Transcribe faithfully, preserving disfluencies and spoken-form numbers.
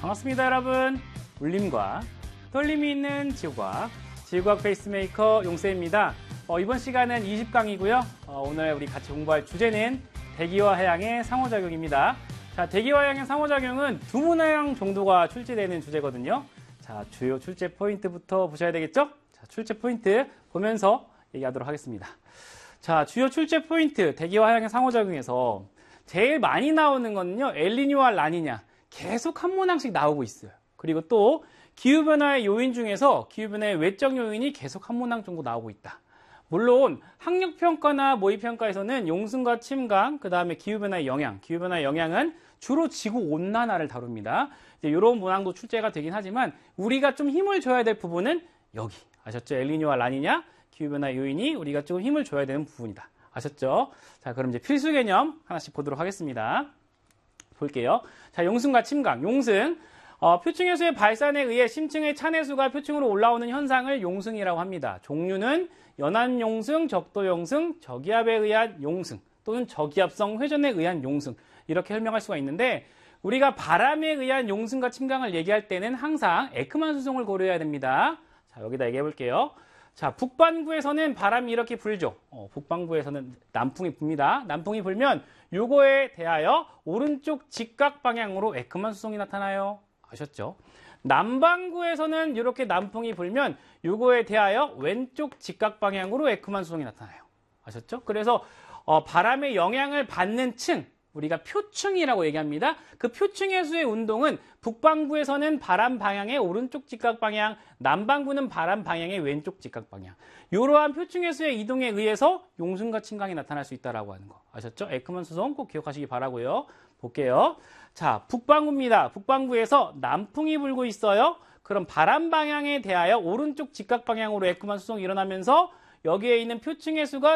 반갑습니다, 여러분. 울림과 떨림이 있는 지구과학, 지구과학 페이스메이커 용쌤입니다. 어, 이번 시간은 이십 강이고요. 어, 오늘 우리 같이 공부할 주제는 대기와 해양의 상호작용입니다. 자, 대기와 해양의 상호작용은 두 문항 정도가 출제되는 주제거든요. 자, 주요 출제 포인트부터 보셔야 되겠죠? 자, 출제 포인트 보면서 얘기하도록 하겠습니다. 자, 주요 출제 포인트, 대기와 해양의 상호작용에서 제일 많이 나오는 거는요, 엘니뇨와 라니냐. 계속 한 문항씩 나오고 있어요. 그리고 또 기후변화의 요인 중에서 기후변화의 외적 요인이 계속 한 문항 정도 나오고 있다. 물론 학력평가나 모의평가에서는 용승과 침강, 그 다음에 기후변화의 영향, 기후변화의 영향은 주로 지구온난화를 다룹니다. 이제 이런 문항도 출제가 되긴 하지만 우리가 좀 힘을 줘야 될 부분은 여기. 아셨죠? 엘니뇨와 라니냐, 기후변화의 요인이 우리가 좀 힘을 줘야 되는 부분이다. 아셨죠? 자, 그럼 이제 필수 개념 하나씩 보도록 하겠습니다. 볼게요. 자, 용승과 침강. 용승. 어, 표층해수의 발산에 의해 심층의 찬해수가 표층으로 올라오는 현상을 용승이라고 합니다. 종류는 연안용승, 적도용승, 저기압에 의한 용승 또는 저기압성 회전에 의한 용승 이렇게 설명할 수가 있는데 우리가 바람에 의한 용승과 침강을 얘기할 때는 항상 에크만 수송을 고려해야 됩니다. 자, 여기다 얘기해 볼게요. 자, 북반구에서는 바람이 이렇게 불죠. 어, 북반구에서는 남풍이 붑니다. 남풍이 불면 요거에 대하여 오른쪽 직각 방향으로 에크만 수송이 나타나요. 아셨죠? 남반구에서는 이렇게 남풍이 불면 요거에 대하여 왼쪽 직각 방향으로 에크만 수송이 나타나요. 아셨죠? 그래서 어, 바람의 영향을 받는 층, 우리가 표층이라고 얘기합니다. 그 표층해수의 운동은 북반구에서는 바람 방향의 오른쪽 직각 방향, 남반구는 바람 방향의 왼쪽 직각 방향. 이러한 표층해수의 이동에 의해서 용승과 침강이 나타날 수 있다라고 하는 거. 아셨죠? 에크만 수송 꼭 기억하시기 바라고요. 볼게요. 자, 북반구입니다. 북반구에서 남풍이 불고 있어요. 그럼 바람 방향에 대하여 오른쪽 직각 방향으로 에크만 수송이 일어나면서 여기에 있는 표층해수가